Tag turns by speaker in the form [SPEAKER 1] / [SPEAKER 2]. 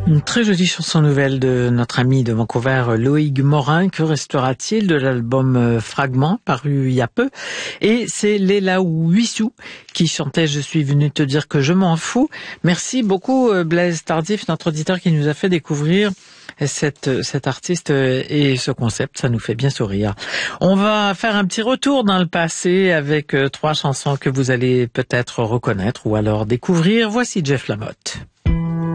[SPEAKER 1] Une très jolie chanson nouvelle de notre ami de Vancouver, Loïc Morin. Que restera-t-il de l'album Fragment, paru il y a peu? Et c'est Léla Ouissou qui chantait « Je suis venu te dire que je m'en fous ». Merci beaucoup Blaise Tardif, notre auditeur qui nous a fait découvrir cet artiste et ce concept. Ça nous fait bien sourire. On va faire un petit retour dans le passé avec 3 chansons que vous allez peut-être reconnaître ou alors découvrir. Voici Jeff Lamotte.